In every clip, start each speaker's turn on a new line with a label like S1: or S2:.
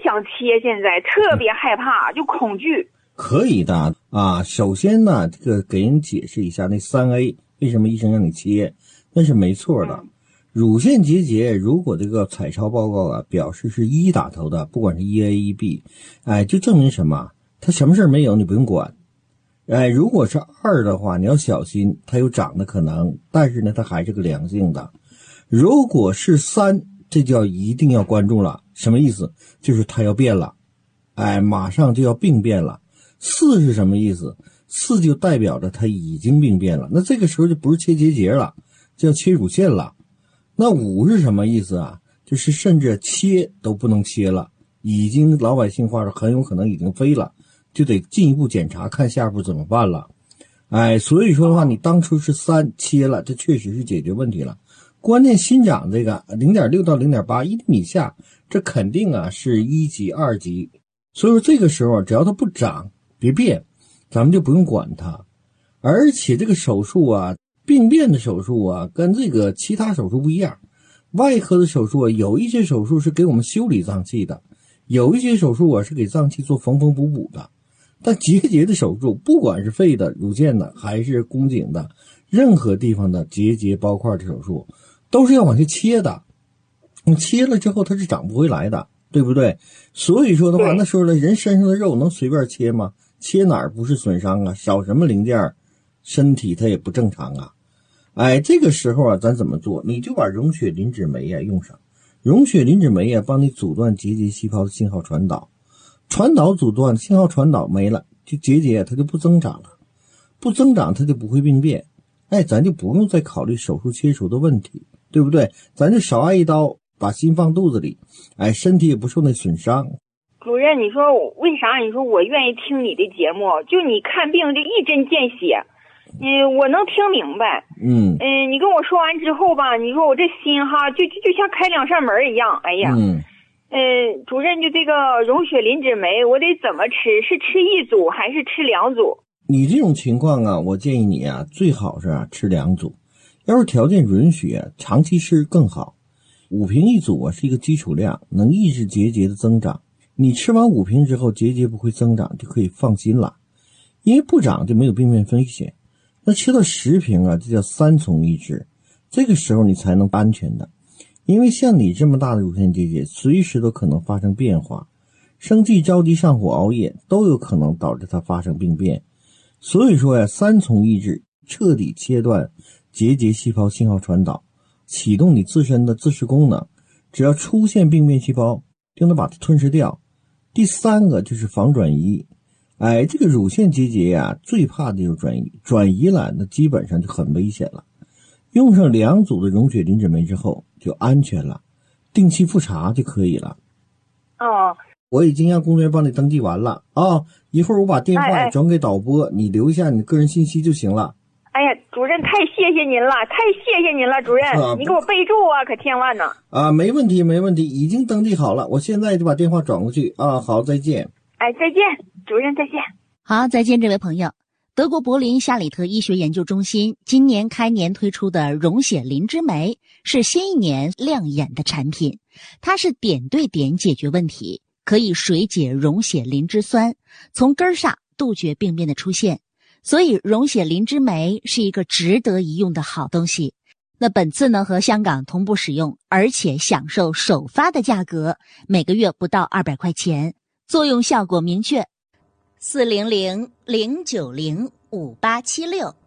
S1: 想切，现在特别害怕，就恐惧。
S2: 可以的啊，首先呢，这个给人解释一下那3A 为什么医生让你切，那是没错的。乳腺结节如果这个彩超报告啊表示是1打头的，不管是1A、1B，就证明什么？它什么事没有，你不用管。如果是2的话，你要小心，它有长的可能，但是呢，它还是个良性的。如果是3，这就一定要关注了。什么意思？就是它要变了，马上就要病变了。4是什么意思？4就代表着它已经病变了，那这个时候就不是切结节了，就要切乳腺了。那5是什么意思啊？就是甚至切都不能切了，已经老百姓话说很有可能已经飞了，就得进一步检查看下一步怎么办了。所以说的话，你当初是3切了，这确实是解决问题了。关键新长这个 0.6 到 0.8 1厘米以下，这肯定啊是1级2级。所以说这个时候只要它不长别变，咱们就不用管它。而且这个手术啊，病变的手术啊，跟这个其他手术不一样。外科的手术啊，有一些手术是给我们修理脏器的，有一些手术啊是给脏器做缝缝补补的。但结节的手术，不管是肺的、乳腺的还是宫颈的，任何地方的结节包块的手术都是要往下切的。你切了之后它是长不回来的，对不对？所以说的话，那时候呢，人身上的肉能随便切吗？切哪儿不是损伤啊？少什么零件，身体它也不正常啊。这个时候啊，咱怎么做？你就把溶血磷脂酶啊用上，溶血磷脂酶啊帮你阻断结节细胞的信号传导，阻断，信号传导没了，就结节它就不增长了，不增长它就不会病变。咱就不用再考虑手术切除的问题，对不对？咱就少挨一刀，把心放肚子里，身体也不受那损伤。
S1: 主任，你说为啥？你说我愿意听你的节目，就你看病这一针见血，我能听明白。你跟我说完之后吧，你说我这心哈，就像开2扇门一样。哎呀，主任，就这个溶血磷脂酶，我得怎么吃？是吃1组还是吃2组？
S2: 你这种情况啊，我建议你啊，最好是吃2组，要是条件允许，长期吃更好。5瓶1组啊是一个基础量，能抑制结节的增长。你吃完5瓶之后，结节不会增长，就可以放心了，因为不长就没有病变风险。那吃到10瓶啊，这叫3重抑制，这个时候你才能安全的。因为像你这么大的乳腺结节，随时都可能发生变化，生气、着急、上火、熬夜都有可能导致它发生病变。所以说呀，3重抑制彻底切断结节细胞信号传导，启动你自身的自噬功能，只要出现病变细胞就能把它吞噬掉。第3个就是防转移。这个乳腺结节呀，最怕的就是转移，转移了那基本上就很危险了。用上2组的溶血磷脂酶之后就安全了，定期复查就可以了。我已经让工作人员帮你登记完了啊，一会儿我把电话转给导播，你留下你个人信息就行了。
S1: 哎呀，主任太谢谢您了，主任，你给我备注啊，可千万呢。
S2: 没问题，已经登记好了，我现在就把电话转过去啊。好，再见。
S1: 再见，主任再见。
S3: 好，再见，这位朋友。德国柏林夏里特医学研究中心今年开年推出的溶血磷脂酶是新一年亮眼的产品，它是点对点解决问题，可以水解溶血磷脂酸，从根上杜绝病变的出现。所以溶血磷脂酶是一个值得一用的好东西。那本次呢和香港同步使用，而且享受首发的价格，每个月不到200块钱，作用效果明确。400-090-5876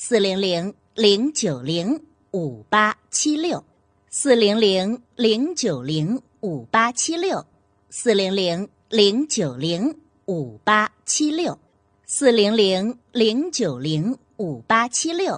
S3: 400-090-5876 400-090-5876 400-090-5876 400-090-5876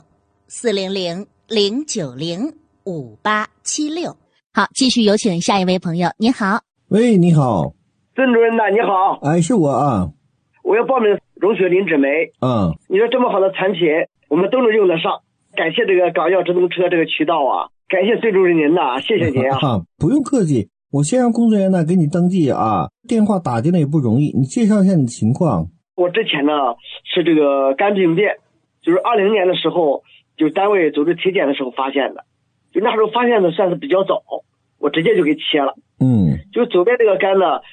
S3: 400-090-5876。好，继续有请下一位朋友。你好。
S2: 喂，你好。
S4: 孙主任呐，你好。
S2: 是我啊。
S4: 我要报名溶血磷脂酶。你说这么好的产品，我们都能用得上。感谢这个港药直通车这个渠道啊，感谢孙主任您呐，谢谢您啊。
S2: 不用客气，我先让工作人员呢给你登记啊，电话打进来也不容易，你介绍一下你的情况。
S4: 我之前呢是这个肝病变，就是20年的时候，就单位组织体检的时候发现的，就那时候发现的算是比较早，我直接就给切了。就左边这个肝呢